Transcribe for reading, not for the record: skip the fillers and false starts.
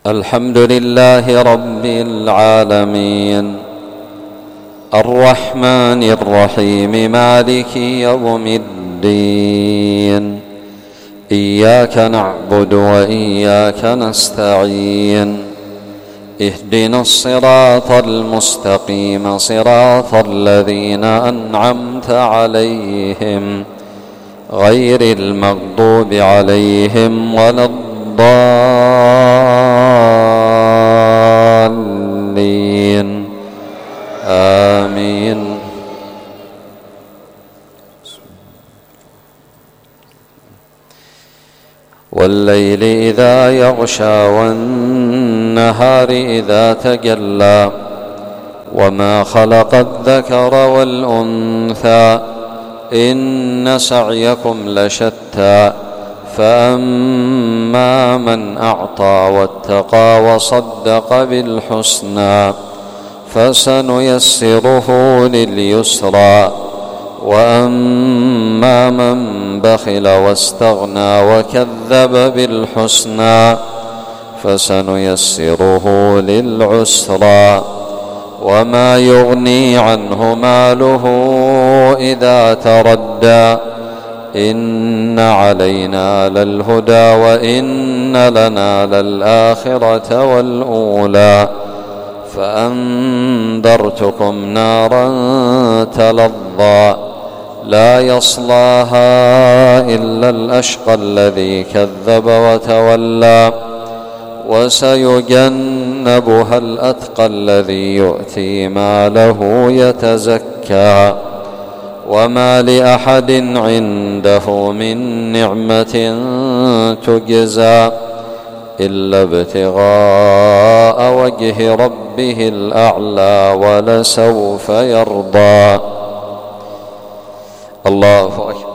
الحمد لله رب العالمين الرحمن الرحيم مالك يوم الدين إياك نعبد وإياك نستعين اهدنا الصراط المستقيم صراط الذين أنعمت عليهم غير المغضوب عليهم ولا الضالين آمين. والليل إذا يغشى والنهار إذا تجلى وما خلق الذكر والأنثى إن سعيكم لشتى فأما من أعطى واتقى وصدق بالحسنى فسنيسره لليسرى وأما من بخل واستغنى وكذب بالحسنى فسنيسره للعسرى وما يغني عنه ماله إذا تردى إن علينا للهدى وإن لنا للآخرة والأولى فأنذرتكم نارا تلظى لا يصلاها إلا الأشقى الذي كذب وتولى وسيجنبها الأتقى الذي يؤتي ماله يتزكى وما لأحد عنده من نعمة تجزى إلا ابتغاء وجه ربه الأعلى ولسوف يرضى. الله أكبر.